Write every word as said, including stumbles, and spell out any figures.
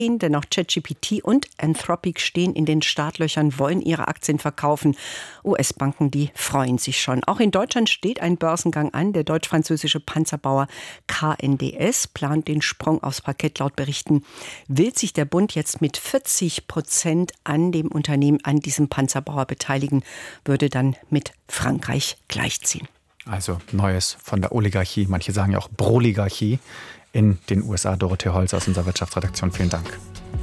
denn auch ChatGPT und Anthropic stehen in den Startlöchern, wollen ihre Aktien verkaufen. U S-Banken, die freuen sich schon. Auch in Deutschland steht ein Börsengang an. Der deutsch-französische Panzerbauer K N D S plant den Sprung aufs Parkett. Laut Berichten will sich der Bund jetzt mit vierzig Prozent an dem Unternehmen, an diesem Panzerbauer beteiligen, würde dann mit Frankreich gleichziehen. Also Neues von der Oligarchie, manche sagen ja auch Broligarchie in den U S A. Dorothee Holz aus unserer Wirtschaftsredaktion, vielen Dank.